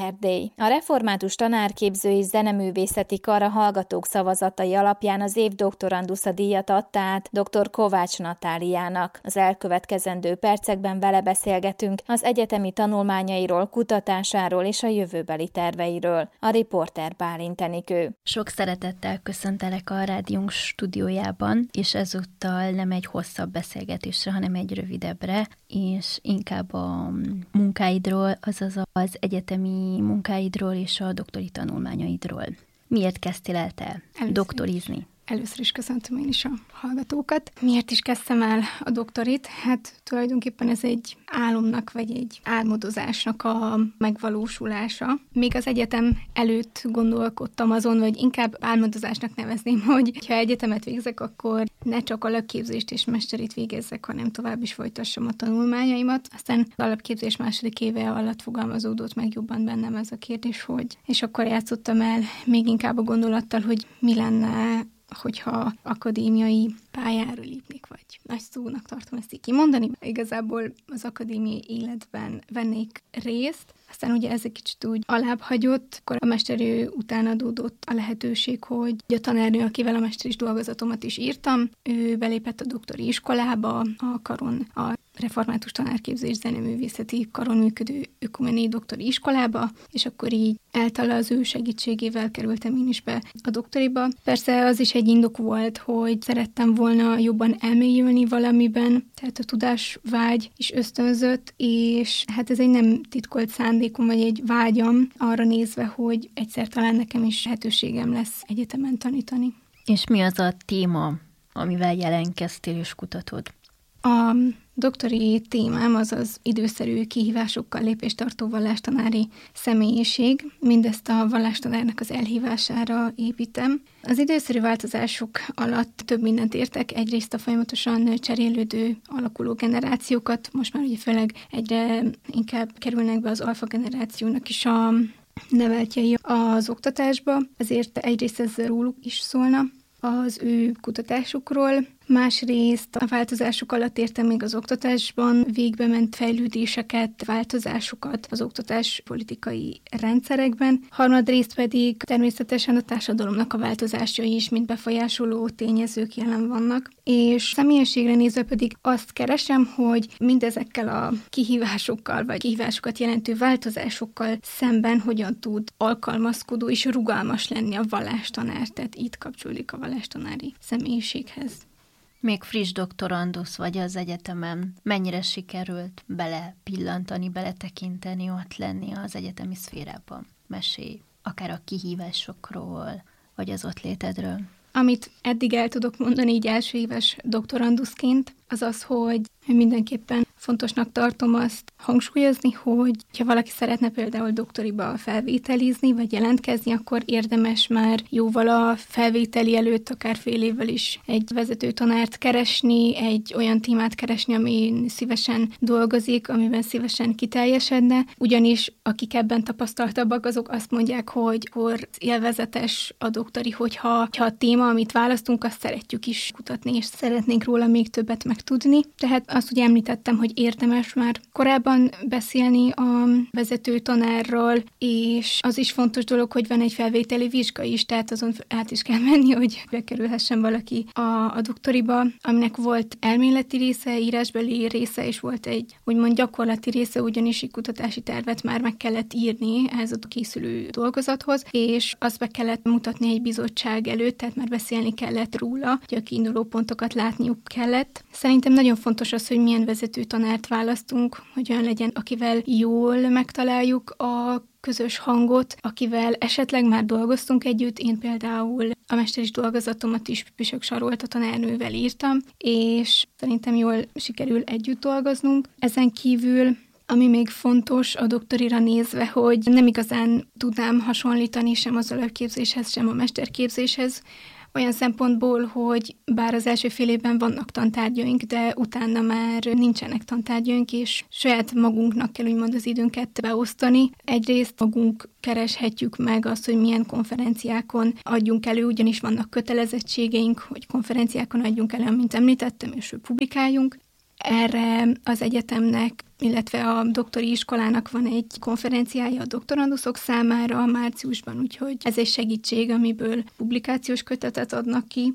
Erdély. A református tanárképző és zeneművészeti kar a hallgatók szavazatai alapján az év doktorandusza díjat adta át dr. Kovács Natáliának. Az elkövetkezendő percekben vele beszélgetünk az egyetemi tanulmányairól, kutatásáról és a jövőbeli terveiről. A riporter Bálint Enikő. Sok szeretettel köszöntelek a rádiónk stúdiójában, és ezúttal nem egy hosszabb beszélgetésre, hanem egy rövidebbre, és inkább a munkáidról, azaz az egyetemi munkáidról és a doktori tanulmányaidról. Miért kezdtél el te doktorizni? Először is köszöntöm én is a hallgatókat. Miért is kezdtem el a doktorit? Hát tulajdonképpen ez egy álomnak, vagy egy álmodozásnak a megvalósulása. Még az egyetem előtt gondolkodtam azon, vagy inkább álmodozásnak nevezném, hogy ha egyetemet végzek, akkor ne csak alapképzést és mesterit végezzek, hanem tovább is folytassam a tanulmányaimat. Aztán az alapképzés második éve alatt fogalmazódott meg jobban bennem ez a kérdés, hogy és akkor játszottam el még inkább a gondolattal, hogy mi lenne, hogyha akadémiai pályára lépnék, vagy nagy szónak tartom ezt így kimondani. Igazából az akadémiai életben vennék részt, aztán ugye ez egy kicsit úgy alább hagyott, akkor a mesterő után adódott a lehetőség, hogy a tanárnő, akivel a mesteris dolgozatomat is írtam, ő belépett a doktori iskolába, a karon, a református tanárképzés zeneművészeti karon működő ökumeni doktori iskolába, és akkor így általa az ő segítségével kerültem én is be a doktoriba. Persze az is egy indok volt, hogy szerettem volna jobban elmélyülni valamiben, tehát a tudásvágy is ösztönzött, és hát ez egy nem titkolt szándékom, vagy egy vágyam arra nézve, hogy egyszer talán nekem is lehetőségem lesz egyetemen tanítani. És mi az a téma, amivel jelentkeztél és kutatod? A doktori témám az az időszerű kihívásokkal lépéstartó vallástanári személyiség. Mindezt a vallástanárnak az elhívására építem. Az időszerű változások alatt több mindent értek. Egyrészt a folyamatosan cserélődő, alakuló generációkat, most már ugye főleg egyre inkább kerülnek be az alfa generációnak is a neveltjei az oktatásba, ezért egyrészt ez róluk is szólna, az ő kutatásukról. Másrészt a változások alatt értem még az oktatásban végbe ment fejlődéseket, változásokat az oktatáspolitikai rendszerekben. Harmadrészt pedig természetesen a társadalomnak a változásai is, mint befolyásoló tényezők jelen vannak. És személyiségre nézve pedig azt keresem, hogy mindezekkel a kihívásokkal, vagy kihívásokat jelentő változásokkal szemben hogyan tud alkalmazkodó és rugalmas lenni a vallástanár. Tehát itt kapcsolódik a vallástanári személyiséghez. Még friss doktorandusz vagy az egyetemen. Mennyire sikerült belepillantani, beletekinteni, ott lenni az egyetemi szférában? Mesélj akár a kihívásokról, vagy az ott létedről. Amit eddig el tudok mondani így első éves doktoranduszként, az az, hogy mindenképpen fontosnak tartom azt hangsúlyozni, hogy ha valaki szeretne például doktoriba felvételizni, vagy jelentkezni, akkor érdemes már jóval a felvételi előtt, akár fél évvel is egy vezető tanárt keresni, egy olyan témát keresni, ami szívesen dolgozik, amiben szívesen kiteljesedne, ugyanis akik ebben tapasztaltabbak, azok azt mondják, hogy élvezetes a doktori, hogyha a téma, amit választunk, azt szeretjük is kutatni, és szeretnénk róla még többet megtudni. Tehát azt ugye említettem, hogy érdemes már korábban beszélni a vezető tanárral, és az is fontos dolog, hogy van egy felvételi vizsga is, tehát azon át is kell menni, hogy bekerülhessen valaki a doktoriba, aminek volt elméleti része, írásbeli része, és volt egy úgymond gyakorlati része, ugyanis egy kutatási tervet már meg kellett írni ehhez a készülő dolgozathoz, és azt be kellett mutatni egy bizottság előtt, tehát már beszélni kellett róla, hogy a kiinduló pontokat látniuk kellett. Szerintem nagyon fontos az, hogy milyen vezető tanárt választunk, hogy olyan legyen, akivel jól megtaláljuk a közös hangot, akivel esetleg már dolgoztunk együtt. Én például a mesteris dolgozatomat is Püspök Sarolta tanárnővel írtam, és szerintem jól sikerül együtt dolgoznunk. Ezen kívül ami még fontos a doktorira nézve, hogy nem igazán tudnám hasonlítani sem az alapképzéshez, sem a mesterképzéshez, olyan szempontból, hogy bár az első fél évben vannak tantárgyaink, de utána már nincsenek tantárgyaink, és saját magunknak kell úgymond az időnket beosztani. Egyrészt magunk kereshetjük meg azt, hogy milyen konferenciákon adjunk elő, ugyanis vannak kötelezettségeink, hogy konferenciákon adjunk elő, mint említettem, és publikáljunk. Erre az egyetemnek, illetve a doktori iskolának van egy konferenciája a doktoranduszok számára márciusban, úgyhogy ez egy segítség, amiből publikációs kötetet adnak ki,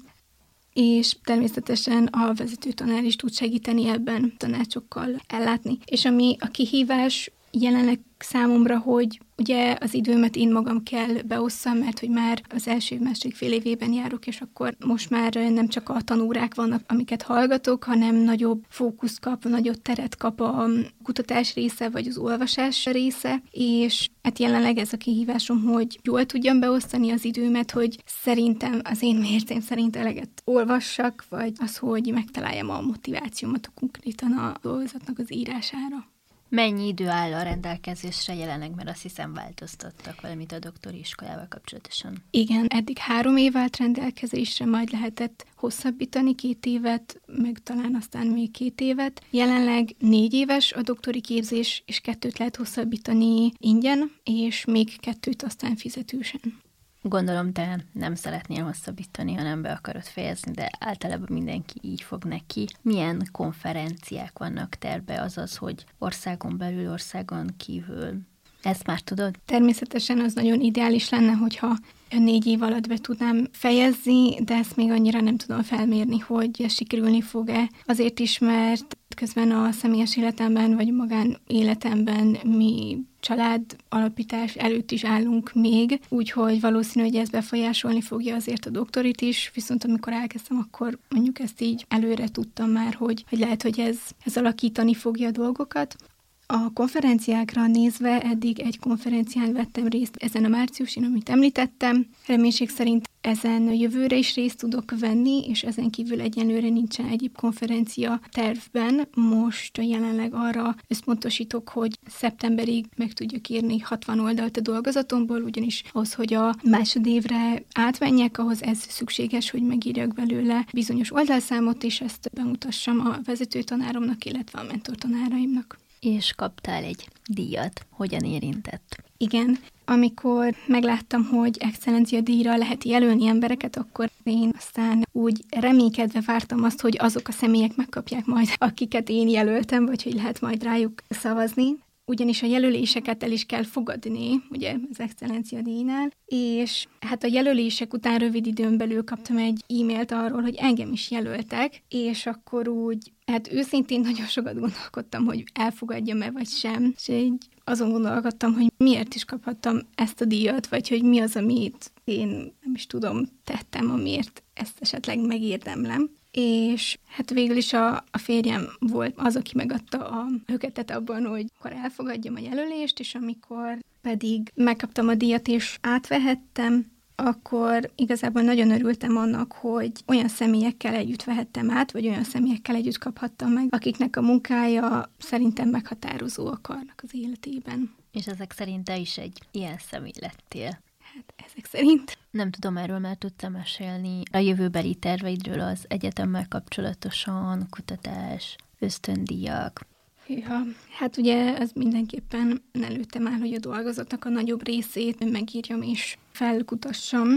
és természetesen a vezetőtanár is tud segíteni ebben, tanácsokkal ellátni. És ami a kihívás jelenleg számomra, hogy ugye az időmet én magam kell beosszam, mert hogy már az első-második fél évében járok, és akkor most már nem csak a tanórák vannak, amiket hallgatok, hanem nagyobb fókusz kap, nagyobb teret kap a kutatás része, vagy az olvasás része, és hát jelenleg ez a kihívásom, hogy jól tudjam beosztani az időmet, hogy szerintem az én mércém szerint eleget olvassak, vagy az, hogy megtaláljam a motivációmat konkrétan a dolgozatnak az írására. Mennyi idő áll a rendelkezésre jelenleg, mert azt hiszem változtattak valamit a doktori iskolával kapcsolatosan? Igen, eddig 3 év állt rendelkezésre, majd lehetett hosszabbítani 2 évet, meg talán aztán még 2 évet. Jelenleg 4 éves a doktori képzés, és 2 lehet hosszabbítani ingyen, és még 2 aztán fizetősen. Gondolom, te nem szeretnél hosszabbítani, hanem be akarod fejezni, de általában mindenki így fog neki. Milyen konferenciák vannak terve, azaz, hogy országon belül, országon kívül? Ezt már tudod? Természetesen az nagyon ideális lenne, hogyha 4 év alatt be tudnám fejezni, de ezt még annyira nem tudom felmérni, hogy sikerülni fog-e. Azért is, mert közben a személyes életemben, vagy magán életemben mi család alapítás előtt is állunk még, úgyhogy valószínű, hogy ez befolyásolni fogja azért a doktorit is, viszont amikor elkezdtem, akkor mondjuk ezt így előre tudtam már, hogy lehet, hogy ez alakítani fogja a dolgokat. A konferenciákra nézve eddig egy konferencián vettem részt ezen a márciusin, amit említettem. Reménység szerint ezen jövőre is részt tudok venni, és ezen kívül egyenlőre nincsen egyéb konferencia tervben. Most jelenleg arra összpontosítok, hogy szeptemberig meg tudjuk írni 60 oldalt a dolgozatomból, ugyanis ahhoz, hogy a másodévre átmenjek, ahhoz ez szükséges, hogy megírjak belőle bizonyos oldalszámot, és ezt bemutassam a vezetőtanáromnak, illetve a mentortanáraimnak. És kaptál egy díjat. Hogyan érintett? Igen. Amikor megláttam, hogy excellencia díjra lehet jelölni embereket, akkor én aztán úgy reménykedve vártam azt, hogy azok a személyek megkapják majd, akiket én jelöltem, vagy hogy lehet majd rájuk szavazni. Ugyanis a jelöléseket el is kell fogadni, ugye, az excellencia díjnál, és hát a jelölések után rövid időn belül kaptam egy e-mailt arról, hogy engem is jelöltek, és akkor úgy, hát őszintén nagyon sokat gondolkodtam, hogy elfogadjam-e vagy sem, és így azon gondolkodtam, hogy miért is kaphattam ezt a díjat, vagy hogy mi az, amit én nem is tudom, tettem, amiért ezt esetleg megérdemlem. És hát végül is a férjem volt az, aki megadta a löketet abban, hogy akkor elfogadjam a jelölést, és amikor pedig megkaptam a díjat és átvehettem, akkor igazából nagyon örültem annak, hogy olyan személyekkel együtt vehettem át, vagy olyan személyekkel együtt kaphattam meg, akiknek a munkája szerintem meghatározó akarnak az életében. És ezek szerint te is egy ilyen személy lettél. Hát ezek szerint. Nem tudom, erről már tudtam mesélni. A jövőbeli terveidről az egyetemmel kapcsolatosan, kutatás, ösztöndíjak. Ja, hát ugye az mindenképpen előttem áll, hogy a dolgozatnak a nagyobb részét megírjam és felkutassam,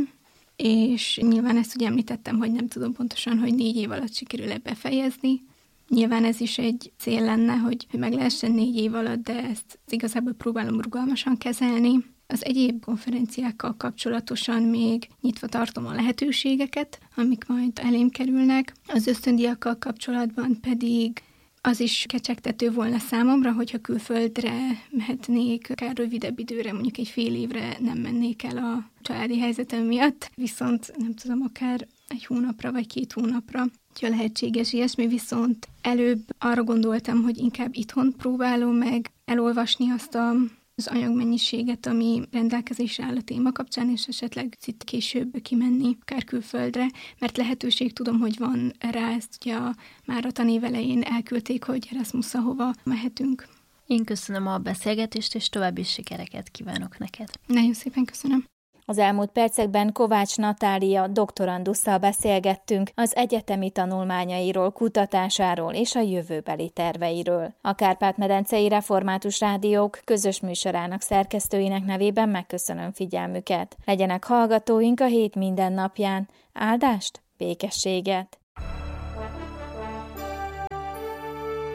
és nyilván ezt ugye említettem, hogy nem tudom pontosan, hogy 4 év alatt sikerül-e befejezni. Nyilván ez is egy cél lenne, hogy meg lehessen 4 év alatt, de ezt igazából próbálom rugalmasan kezelni. Az egyéb konferenciákkal kapcsolatosan még nyitva tartom a lehetőségeket, amik majd elém kerülnek. Az ösztöndíjakkal kapcsolatban pedig az is kecsegtető volna számomra, hogyha külföldre mehetnék, akár rövidebb időre, mondjuk egy fél évre nem mennék el a családi helyzetem miatt, viszont nem tudom, akár 1 hónapra vagy 2 hónapra, ha lehetséges ilyesmi, viszont előbb arra gondoltam, hogy inkább itthon próbálom meg elolvasni azt az anyagmennyiséget, ami rendelkezésre áll a téma kapcsán, és esetleg itt később kimenni, akár külföldre, mert lehetőség tudom, hogy van rá, ezt ugye már a tanév elején elküldték, hogy Erasmusszal hova mehetünk. Én köszönöm a beszélgetést, és további sikereket kívánok neked. Nagyon szépen köszönöm. Az elmúlt percekben Kovács Natália doktorandusszal beszélgettünk az egyetemi tanulmányairól, kutatásáról és a jövőbeli terveiről. A Kárpát-medencei Református Rádiók közös műsorának szerkesztőinek nevében megköszönöm figyelmüket. Legyenek hallgatóink a hét minden napján. Áldást, békességet!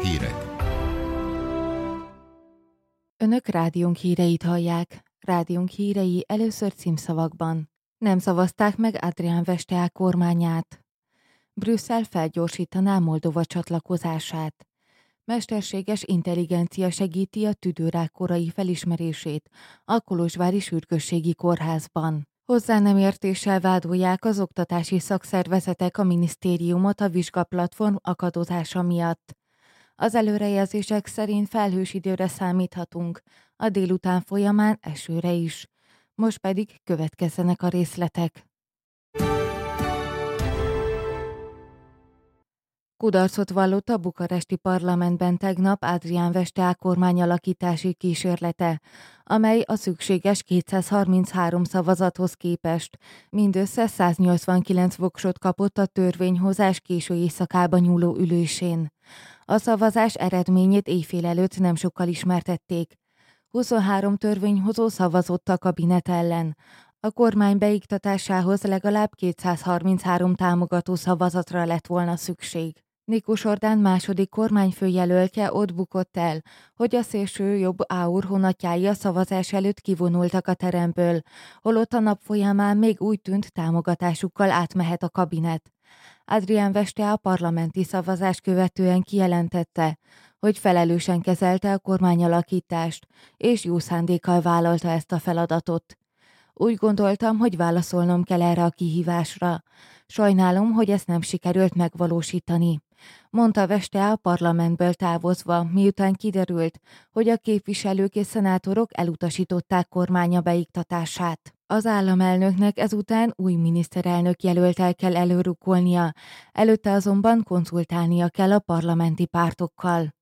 Hírek. Önök rádiónk híreit hallják. Rádiónk hírei először címszavakban. Nem szavazták meg Adrián Vesteál kormányát. Brüsszel felgyorsítaná Moldova csatlakozását. Mesterséges intelligencia segíti a tüdőrák korai felismerését a Kolozsvári Sürgősségi Kórházban. Hozzá nem értéssel vádolják az oktatási szakszervezetek a minisztériumot a vizsgaplatform akadozása miatt. Az előrejelzések szerint felhős időre számíthatunk, a délután folyamán esőre is. Most pedig következzenek a részletek. Kudarcot vallott a bukaresti parlamentben tegnap Adrián Vesteál kormányalakítási kísérlete, amely a szükséges 233 szavazathoz képest mindössze 189 voksot kapott a törvényhozás késő éjszakába nyúló ülésén. A szavazás eredményét éjfél előtt nem sokkal ismertették. 23 törvényhozó szavazott a kabinet ellen. A kormány beiktatásához legalább 233 támogató szavazatra lett volna szükség. Nikus Orbán második kormányfőjelöltje ott bukott el, hogy a szélső jobb AUR honatjái a szavazás előtt kivonultak a teremből, holott a nap folyamán még úgy tűnt, támogatásukkal átmehet a kabinet. Adrián Vesteál a parlamenti szavazás követően kijelentette, hogy felelősen kezelte a kormányalakítást, és jó szándékkal vállalta ezt a feladatot. Úgy gondoltam, hogy válaszolnom kell erre a kihívásra. Sajnálom, hogy ezt nem sikerült megvalósítani, mondta Vesteál a parlamentből távozva, miután kiderült, hogy a képviselők és szenátorok elutasították kormánya beiktatását. Az államelnöknek ezután új miniszterelnök jelölttel kell előrukkolnia, előtte azonban konzultálnia kell a parlamenti pártokkal.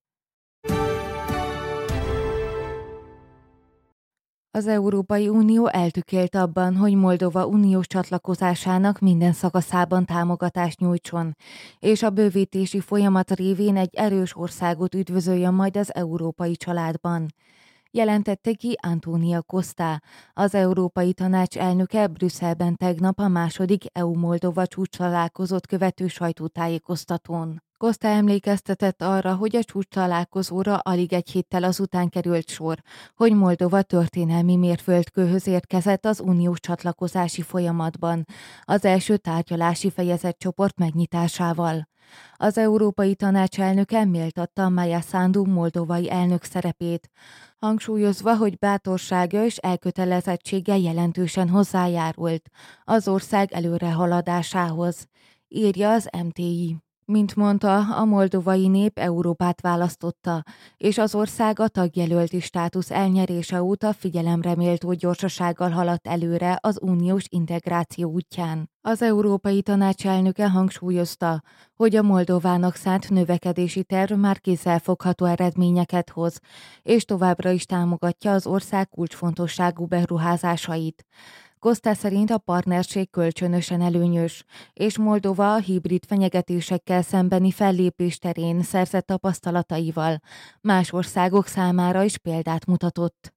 Az Európai Unió eltökélt abban, hogy Moldova uniós csatlakozásának minden szakaszában támogatást nyújtson, és a bővítési folyamat révén egy erős országot üdvözöljön majd az európai családban. Jelentette ki Antónia Costa, az Európai Tanács elnöke Brüsszelben tegnap a második EU-Moldova csúcstalálkozót követő sajtótájékoztatón. Costa emlékeztetett arra, hogy a csúcstalálkozóra alig egy héttel azután került sor, hogy Moldova történelmi mérföldkőhöz érkezett az uniós csatlakozási folyamatban, az első tárgyalási fejezetcsoport megnyitásával. Az Európai Tanács elnöke méltatta Maia Sandu moldovai elnök szerepét, hangsúlyozva, hogy bátorsága és elkötelezettsége jelentősen hozzájárult az ország előrehaladásához, írja az MTI. Mint mondta, a moldovai nép Európát választotta, és az ország a tagjelölti státusz elnyerése óta figyelemreméltó gyorsasággal haladt előre az uniós integráció útján. Az Európai Tanács elnöke hangsúlyozta, hogy a Moldovának szánt növekedési terv már kézzelfogható eredményeket hoz, és továbbra is támogatja az ország kulcsfontosságú beruházásait. Costa szerint a partnerség kölcsönösen előnyös, és Moldova a hibrid fenyegetésekkel szembeni fellépés terén szerzett tapasztalataival más országok számára is példát mutatott.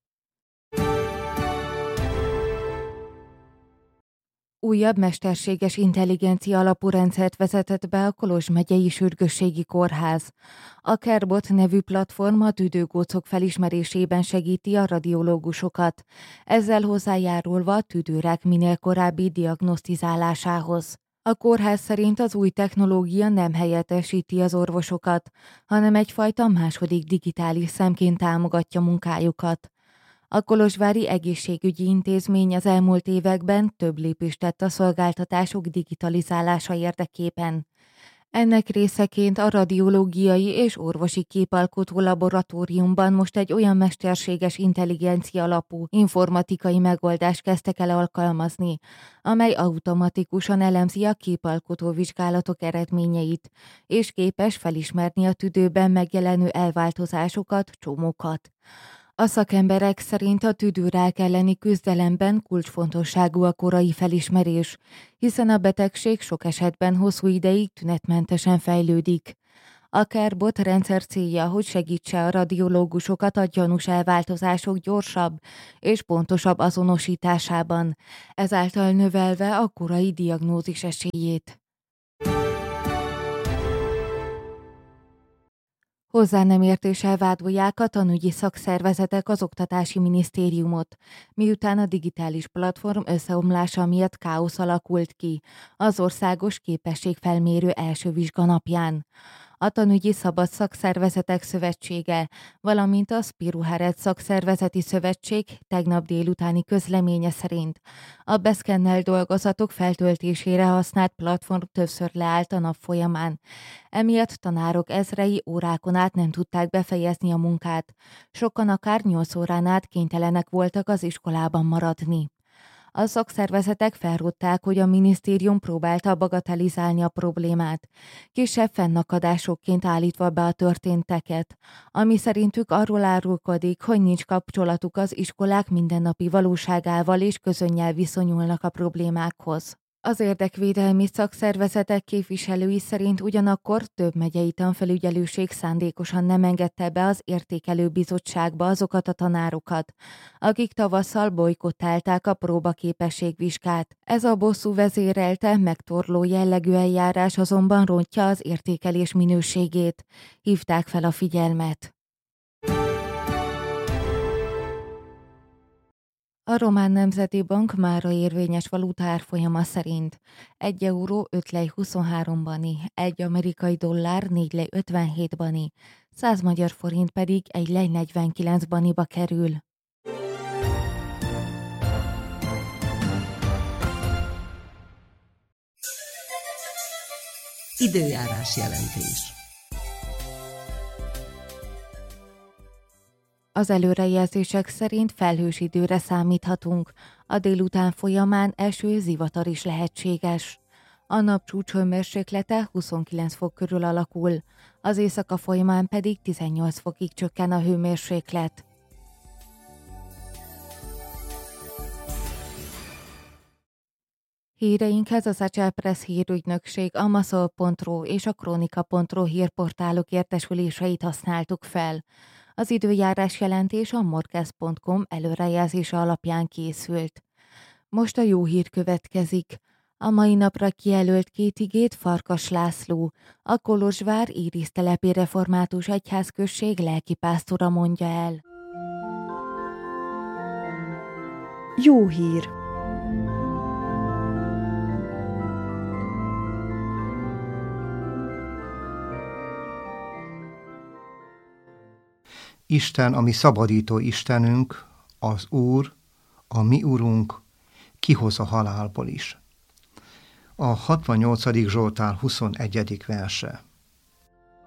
Újabb mesterséges intelligencia alapú rendszert vezetett be a Kolozs megyei sürgősségi kórház. A CareBot nevű platform a tüdőgócok felismerésében segíti a radiológusokat, ezzel hozzájárulva a tüdőrák minél korábbi diagnosztizálásához. A kórház szerint az új technológia nem helyettesíti az orvosokat, hanem egyfajta második digitális szemként támogatja munkájukat. A Kolozsvári Egészségügyi Intézmény az elmúlt években több lépést tett a szolgáltatások digitalizálása érdekében. Ennek részeként a radiológiai és orvosi képalkotó laboratóriumban most egy olyan mesterséges intelligencia alapú informatikai megoldást kezdtek el alkalmazni, amely automatikusan elemzi a képalkotó vizsgálatok eredményeit, és képes felismerni a tüdőben megjelenő elváltozásokat, csomókat. A szakemberek szerint a tüdőrák elleni küzdelemben kulcsfontosságú a korai felismerés, hiszen a betegség sok esetben hosszú ideig tünetmentesen fejlődik. A CareBot rendszer célja, hogy segítse a radiológusokat a gyanús elváltozások gyorsabb és pontosabb azonosításában, ezáltal növelve a korai diagnózis esélyét. Hozzá nem értéssel vádolják a tanügyi szakszervezetek az Oktatási Minisztériumot, miután a digitális platform összeomlása miatt káosz alakult ki az országos képességfelmérő első vizsganapján. A Tanügyi Szabad Szakszervezetek Szövetsége, valamint a Spiruharet Szakszervezeti Szövetség tegnap délutáni közleménye szerint a beszkennelt dolgozatok feltöltésére használt platform többször leállt a nap folyamán. Emiatt tanárok ezrei órákon át nem tudták befejezni a munkát. Sokan akár 8 órán át kénytelenek voltak az iskolában maradni. A szakszervezetek felrótták, hogy a minisztérium próbálta bagatelizálni a problémát, kisebb fennakadásokként állítva be a történteket, ami szerintük arról árulkodik, hogy nincs kapcsolatuk az iskolák mindennapi valóságával és közönnyel viszonyulnak a problémákhoz. Az érdekvédelmi szakszervezetek képviselői szerint ugyanakkor több megyei tanfelügyelőség szándékosan nem engedte be az értékelő bizottságba azokat a tanárokat, akik tavasszal bojkottálták a próbaképességvizsgát. Ez a bosszú vezérelte, megtorló jellegű eljárás azonban rontja az értékelés minőségét. Hívták fel a figyelmet. A Román Nemzeti Bank mára érvényes valutaárfolyama szerint 1 euró 5 lej 23 bani, 1 amerikai dollár 4 lej 57 bani, 100 magyar forint pedig 1 lej 49 baniba kerül. Időjárás jelentés. Az előrejelzések szerint felhős időre számíthatunk, a délután folyamán eső, zivatar is lehetséges. A nap csúcshőmérséklete 29 fok körül alakul, az éjszaka folyamán pedig 18 fokig csökken a hőmérséklet. Híreinkhez az Acel Press hírügynökség, a Maszol.ro és a Kronika.ro hírportálok értesüléseit használtuk fel. Az időjárás jelentés a morkez.com előrejelzése alapján készült. Most a jó hír következik. A mai napra kijelölt 2 igét Farkas László, a Kolozsvár Írisz telepi református egyházközség lelkipásztora mondja el. Jó hír! Isten, a mi szabadító Istenünk, az Úr, a mi Urunk, kihoz a halálból is. A 68. Zsoltár 21. verse.